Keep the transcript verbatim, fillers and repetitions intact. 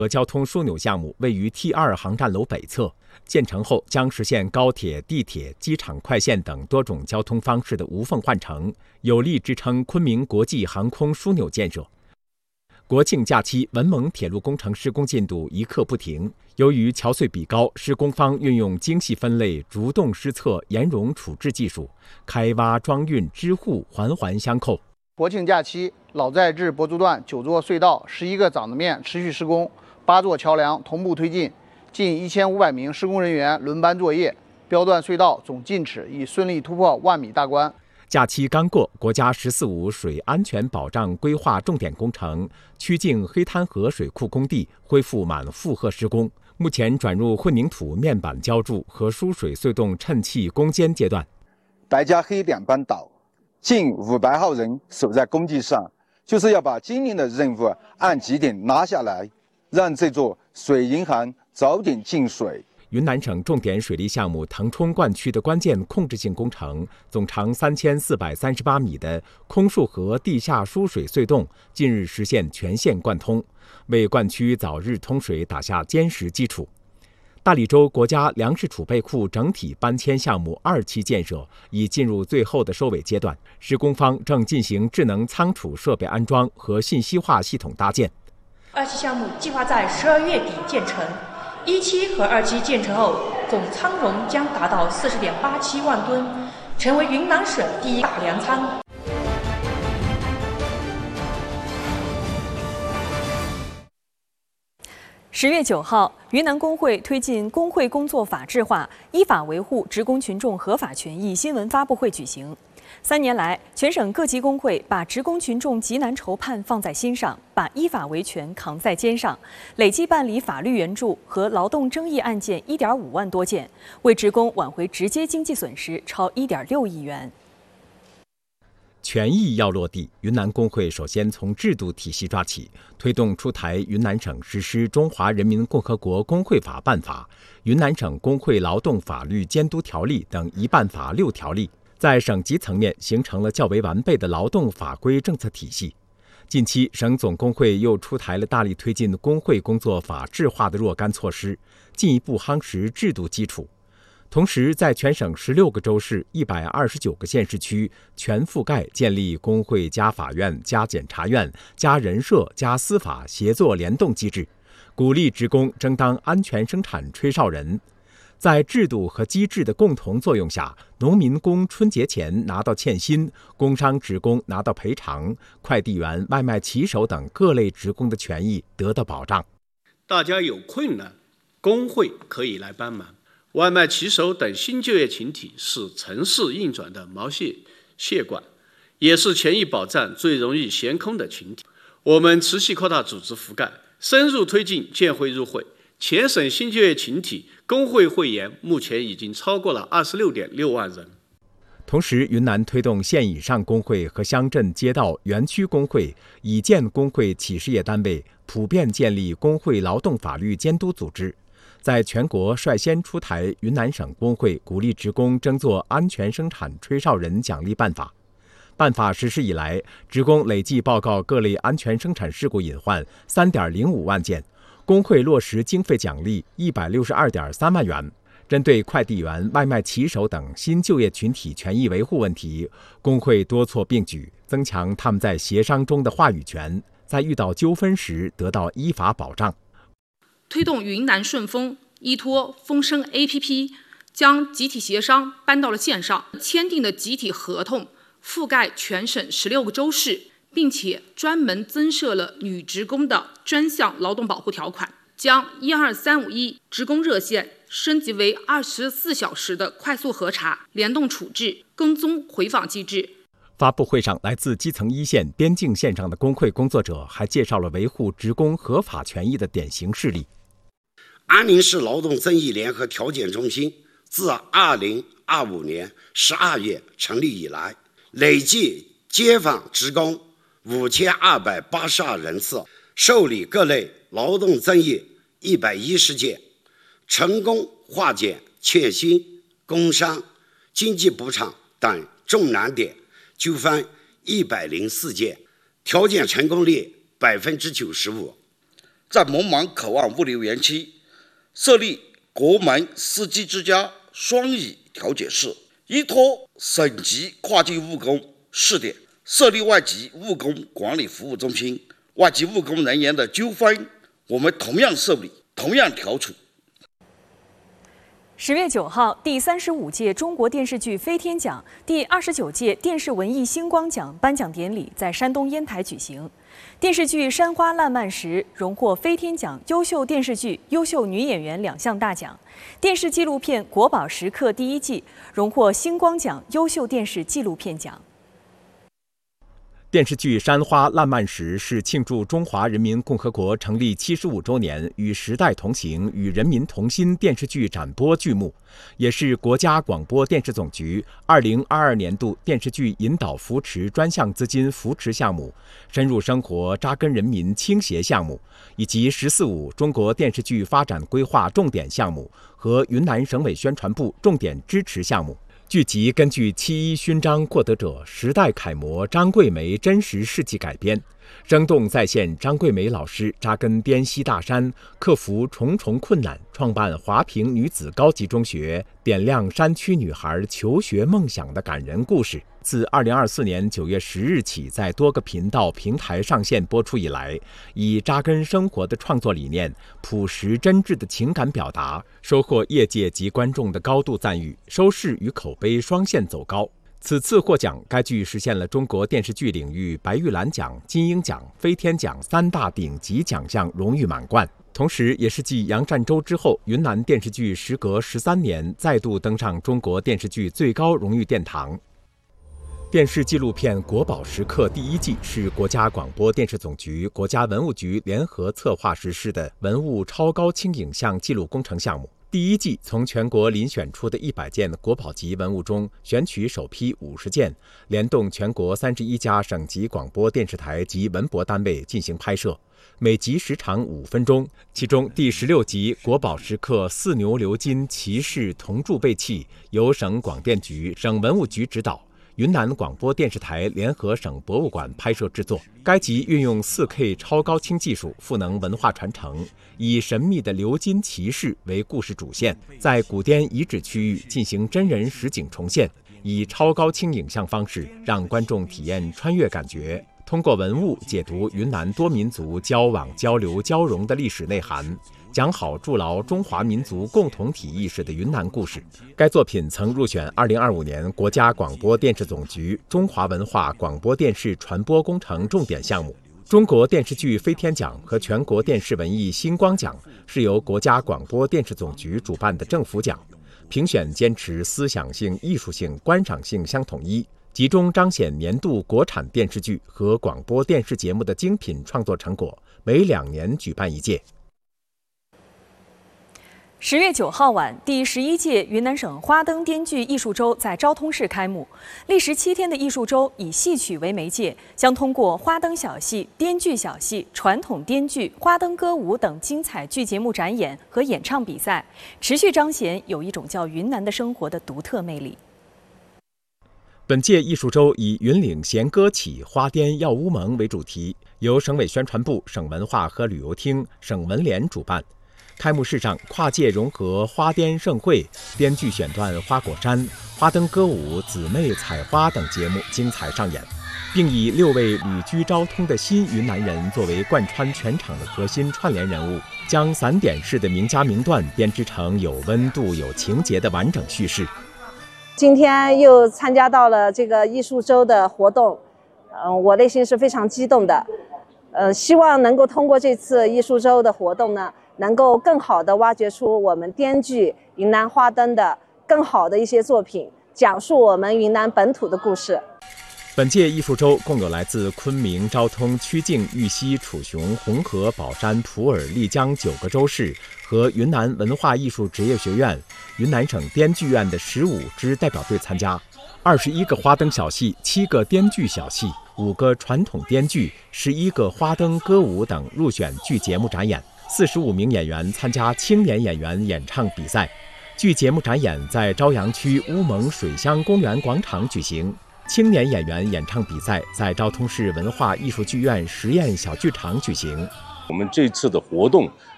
和交通枢纽项目位于 T 二 航站楼北侧，建成后将实现高铁、地铁、机场快线等多种交通方式的无缝换乘，有力支撑昆明国际航空枢纽建设。国庆假期，文蒙铁路工程施工进度一刻不停。由于桥隧比高，施工方运用精细分类、逐洞施测、岩溶处置技术，开挖、装运、支护环环相扣。 国庆假期，老寨至博珠段九座隧道、十一个掌子面持续施工，八座桥梁同步推进，近一千五百名施工人员轮班作业，标段隧道总进尺已顺利突破万米大关。 假期刚过，国家“十四五”水安全保障规划重点工程曲靖黑滩河水库工地恢复满负荷施工，目前转入混凝土面板浇筑和输水隧洞衬砌攻坚阶段。 白加黑两班倒，近五百号人守在工地上，就是要把今年的任务按几点拿下来，让这座水银行早点进水。 云南省重点水利项目腾冲灌区的关键控制性工程，总长三千四百三十八米的空束河地下输水隧洞近日实现全线贯通，为灌区早日通水打下坚实基础。大理州国家粮食储备库整体搬迁项目二期建设已进入最后的收尾阶段，施工方正进行智能仓储设备安装和信息化系统搭建。 二期项目计划在十二月底建成。一期和二期建成后，总仓容将达到四十点八七万吨，成为云南省第一大粮仓。 十月九号，云南工会推进工会工作法治化，依法维护职工群众合法权益新闻发布会举行。三年来，全省各级工会把职工群众急难愁盼放在心上，把依法维权扛在肩上，累计办理法律援助和劳动争议案件一点五万多件，为职工挽回直接经济损失超一点六亿元。 权益要落地，云南工会首先从制度体系抓起，推动出台云南省实施《中华人民共和国工会法》办法、云南省工会劳动法律监督条例等一办法六条例。在省级层面形成了较为完备的劳动法规政策体系。近期，省总工会又出台了大力推进工会工作法治化的若干措施，进一步夯实制度基础。同时，在全省十六个州市、一百二十九个县市区全覆盖建立工会加法院加检察院加人社加司法协作联动机制，鼓励职工争当安全生产吹哨人。在制度和机制的共同作用下，农民工春节前拿到欠薪，工商职工拿到赔偿，快递员、外卖骑手等各类职工的权益得到保障。 大家有困难，工会可以来帮忙。外卖骑手等新就业群体是城市运转的毛细血管，也是权益保障最容易悬空的群体。我们持续扩大组织覆盖，深入推进建会入会。全省新就业群体工会会员目前已经超过了二十六点六万人。 同时，云南推动县以上工会和乡镇街道园区工会、已建工会企事业单位普遍建立工会劳动法律监督组织，在全国率先出台云南省工会鼓励职工争做安全生产吹哨人奖励办法。办法实施以来，职工累计报告各类安全生产事故隐患三点零五万件。工会落实经费奖励一百六十二点三万元。针对快递员、外卖骑手等新就业群体权益维护问题，工会多措并举，增强他们在协商中的话语权，在遇到纠纷时得到依法保障。 推动云南顺丰依托风声 A P P， 将集体协商搬到了线上，签订的集体合同覆盖全省十六个州市。并且专门增设了女职工的专项劳动保护条款，将一二三五一职工热线升级为二十四小时的快速核查、联动处置、跟踪回访机制。 发布会上，来自基层一线、边境线上的工会工作者还介绍了维护职工合法权益的典型事例。 安宁市劳动争议联合调解中心自二零二五年十二月成立以来，累计接访职工五千二百八十二人次，受理各类劳动争议一百一十件，成功化解欠薪、工伤、经济补偿等重难点纠纷一百零四件，调解成功率百分之九十五。 在蒙茫口岸物流园区设立国门司机之家双语调解室，依托省级跨境务工试点设立外籍务工管理服务中心，外籍务工人员的纠纷我们同样受理，同样调处。 十月九号，第三十五届中国电视剧飞天奖第二十九届电视文艺星光奖颁奖典礼在山东烟台举行。电视剧《山花烂漫时》荣获飞天奖优秀电视剧、优秀女演员两项大奖；电视纪录片《国宝时刻》第一季荣获星光奖优秀电视纪录片奖。 电视剧《山花烂漫时》是庆祝中华人民共和国成立七十五周年与时代同行、与人民同心电视剧展播剧目，也是国家广播电视总局二零二二年度电视剧引导扶持专项资金扶持项目、深入生活扎根人民倾斜项目，以及“十四五”中国电视剧发展规划重点项目和云南省委宣传部重点支持项目。剧集根据七一勋章获得者时代楷模张桂梅真实事迹改编，生动再现张桂梅老师扎根滇西大山，克服重重困难，创办华坪女子高级中学，点亮山区女孩求学梦想的感人故事。自二零二四年九月十日起，在多个频道平台上线播出以来，以扎根生活的创作理念、朴实真挚的情感表达，收获业界及观众的高度赞誉，收视与口碑双线走高。此次获奖，该剧实现了中国电视剧领域白玉兰奖、金鹰奖、飞天奖三大顶级奖项荣誉满贯，同时也是继杨占洲之后，云南电视剧时隔十三年再度登上中国电视剧最高荣誉殿堂。电视纪录片《国宝时刻》第一季是国家广播电视总局、国家文物局联合策划实施的文物超高清影像记录工程项目。第一季从全国遴选出的一百件国宝级文物中选取首批五十件，联动全国三十一家省级广播电视台及文博单位进行拍摄，每集时长五分钟。其中第十六集《国宝时刻四牛鎏金骑士铜铸贝器》由省广电局、省文物局指导，云南广播电视台联合省博物馆拍摄制作。该集运用 四K 超高清技术，赋能文化传承，以神秘的鎏金骑士为故事主线，在古滇遗址区域进行真人实景重现，以超高清影像方式让观众体验穿越感觉，通过文物解读云南多民族交往、交流、交融的历史内涵，讲好筑牢中华民族共同体意识的云南故事。该作品曾入选二零二五年国家广播电视总局中华文化广播电视传播工程重点项目。中国电视剧飞天奖和全国电视文艺星光奖是由国家广播电视总局主办的政府奖，评选坚持思想性、艺术性、观赏性相统一，集中彰显年度国产电视剧和广播电视节目的精品创作成果，每两年举办一届。 十月九号晚，第十一届云南省花灯滇剧艺术周在昭通市开幕。历时七天的艺术周以戏曲为媒介，将通过花灯小戏、滇剧小戏、传统滇剧、花灯歌舞等精彩剧节目展演和演唱比赛，持续彰显有一种叫云南的生活的独特魅力。 本届艺术周以云岭弦歌起，花滇耀乌蒙为主题，由省委宣传部、省文化和旅游厅、省文联主办。开幕式上，跨界融合花滇盛会、滇剧选段《花果山》、花灯歌舞、姊妹采花等节目精彩上演，并以六位旅居昭通的新云南人作为贯穿全场的核心串联人物，将散点式的名家名段编织成有温度、有情节的完整叙事。 今天又参加到了这个艺术周的活动，嗯、呃，我内心是非常激动的。呃，希望能够通过这次艺术周的活动呢，能够更好地挖掘出我们滇剧、云南花灯的更好的一些作品，讲述我们云南本土的故事。 本届艺术周共有来自昆明、昭通、曲靖、玉溪、楚雄、红河、宝山、普洱、丽江九个州市和云南文化艺术职业学院、云南省滇剧院的十五支代表队参加，二十一个花灯小戏、七个滇剧小戏、五个传统滇剧、十一个花灯歌舞等入选剧节目展演。四十五名演员参加青年演员演唱比赛。剧节目展演在朝阳区乌蒙水乡公园广场举行，青年演员演唱比赛在昭通市文化艺术剧院实验小剧场举行。 我们这次的活动